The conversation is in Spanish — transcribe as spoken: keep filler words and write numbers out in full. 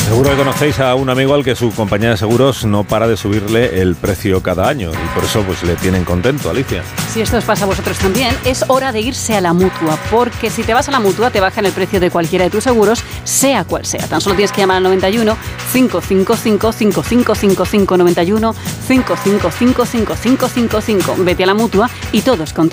Seguro que conocéis a un amigo al que su compañía de seguros no para de subirle el precio cada año y por eso pues le tienen contento, Alicia. Si esto os pasa a vosotros también, es hora de irse a la Mutua, porque si te vas a la Mutua te bajan el precio de cualquiera de tus seguros, sea cual sea. Tan solo tienes que llamar al noventa y uno, cinco cinco cinco, cinco cinco cinco cinco, noventa y uno, cinco cinco cinco, cinco cinco cinco cinco. Vete a la Mutua y todos contentos.